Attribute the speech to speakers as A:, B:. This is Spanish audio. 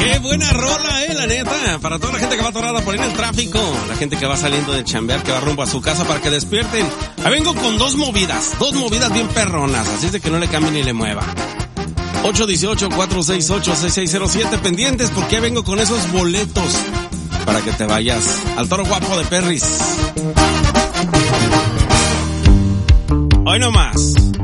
A: Qué buena rola, la neta. Para toda la gente que va atorada por ahí en el tráfico, la gente que va saliendo de chambear, que va rumbo a su casa para que despierten. Ahí vengo con dos movidas bien perronas, así es de que no le cambie ni le mueva. 818-468-6607, pendientes porque vengo con esos boletos para que te vayas al Toro Guapo de Perris. Hoy no más.